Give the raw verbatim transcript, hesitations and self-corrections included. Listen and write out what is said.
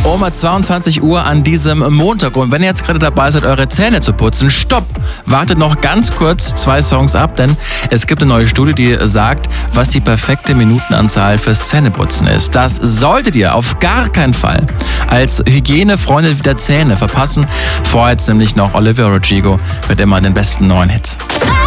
um zweiundzwanzig Uhr an diesem Montag. Und wenn ihr jetzt gerade dabei seid, eure Zähne zu putzen, stopp! Wartet noch ganz kurz zwei Songs ab, denn es gibt eine neue Studie, die sagt, was die perfekte Minutenanzahl fürs Zähneputzen ist. Das solltet ihr auf gar keinen Fall als Hygienefreunde der Zähne verpassen. Vorher jetzt nämlich noch Olivia Rodrigo mit immer den besten neuen Hits.